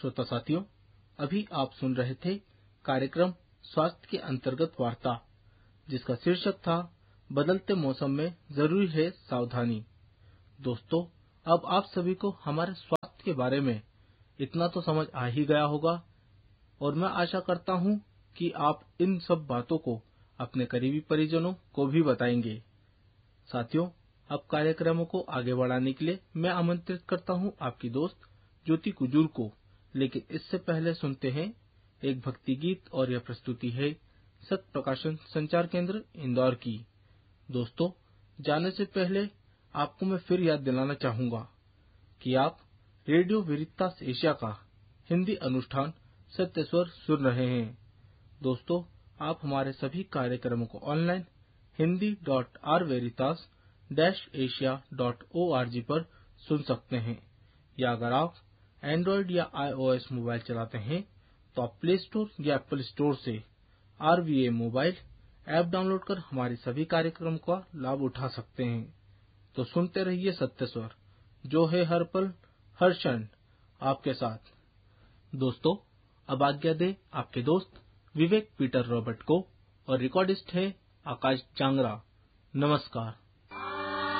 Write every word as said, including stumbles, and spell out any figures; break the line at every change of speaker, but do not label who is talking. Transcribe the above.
श्रोता साथियों, अभी आप सुन रहे थे कार्यक्रम स्वास्थ्य के अंतर्गत वार्ता, जिसका शीर्षक था बदलते मौसम में जरूरी है सावधानी। दोस्तों, अब आप सभी को हमारे स्वास्थ्य के बारे में इतना तो समझ आ ही गया होगा और मैं आशा करता हूं कि आप इन सब बातों को अपने करीबी परिजनों को भी बताएंगे। साथियों, अब कार्यक्रमों को आगे बढ़ाने के लिए मैं आमंत्रित करता हूं आपकी दोस्त ज्योति कुजूर को। लेकिन इससे पहले सुनते हैं एक भक्ति गीत और यह प्रस्तुति है सत्य प्रकाशन संचार केंद्र इंदौर की। दोस्तों, जाने से पहले आपको मैं फिर याद दिलाना चाहूंगा कि आप रेडियो वेरितास एशिया का हिंदी अनुष्ठान सत्य स्वर सुन रहे हैं। दोस्तों, आप हमारे सभी कार्यक्रमों को online Hindi dot are वेरितास dash Asia dot O R G पर सुन सकते हैं, या अगर आप एंड्रॉइड या आईओएस मोबाइल चलाते हैं तो आप प्ले स्टोर या एप्पल स्टोर से are V A mobile app download कर हमारे सभी कार्यक्रम का लाभ उठा सकते हैं। तो सुनते रहिए सत्य स्वर, जो है हर पल हर क्षण आपके साथ। दोस्तों, अब आज्ञा दे आपके दोस्त विवेक पीटर रॉबर्ट को, और रिकॉर्डिस्ट है आकाश जांगरा। नमस्कार।